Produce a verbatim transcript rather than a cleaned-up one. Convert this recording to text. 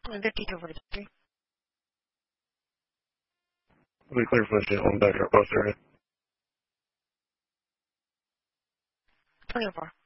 And fifty-two forty-three. We clear for the home back up area. twenty-four.